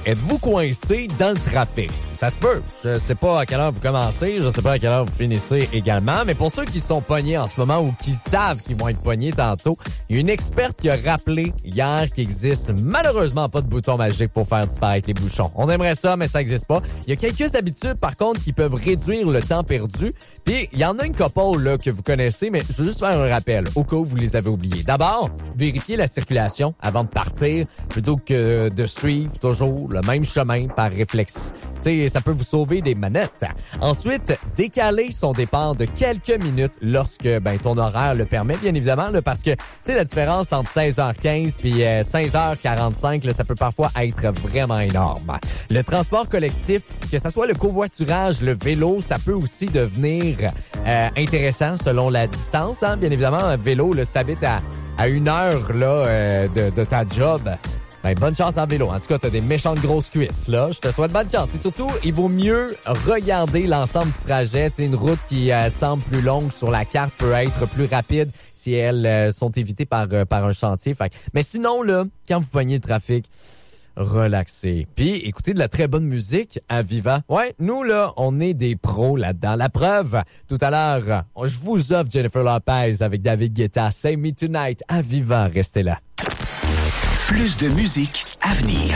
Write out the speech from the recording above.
Êtes-vous coincé dans le trafic? Ça se peut. Je sais pas à quelle heure vous commencez, je sais pas à quelle heure vous finissez également, mais pour ceux qui sont pognés en ce moment ou qui savent qu'ils vont être pognés tantôt, il y a une experte qui a rappelé hier qu'il existe malheureusement pas de bouton magique pour faire disparaître les bouchons. On aimerait ça, mais ça existe pas. Il y a quelques habitudes, par contre, qui peuvent réduire le temps perdu. Puis, il y en a une couple là, que vous connaissez, mais je veux juste faire un rappel au cas où vous les avez oubliés. D'abord, vérifiez la circulation avant de partir plutôt que de suivre toujours le même chemin par réflexe. T'sais, ça peut vous sauver des manettes. Ensuite, décaler son départ de quelques minutes lorsque ton horaire le permet, bien évidemment, là, parce que la différence entre 16h15 puis 16h45, là, ça peut parfois être vraiment énorme. Le transport collectif, que ça soit le covoiturage, le vélo, ça peut aussi devenir intéressant selon la distance. Hein? Bien évidemment, un vélo, là, si t'habites à 1 heure là, de ta job, bonne chance en vélo. En tout cas, t'as des méchantes grosses cuisses, là. Je te souhaite bonne chance. Et surtout, il vaut mieux regarder l'ensemble du trajet. T'sais, une route qui semble plus longue sur la carte peut être plus rapide si elles sont évitées par un chantier. Mais sinon, là, quand vous pognez le trafic, relaxez. Puis, écoutez de la très bonne musique à Viva. Ouais, nous, là, on est des pros là-dedans. La preuve, tout à l'heure, je vous offre Jennifer Lopez avec David Guetta. Save Me Tonight à Viva. Restez là. Plus de musique à venir.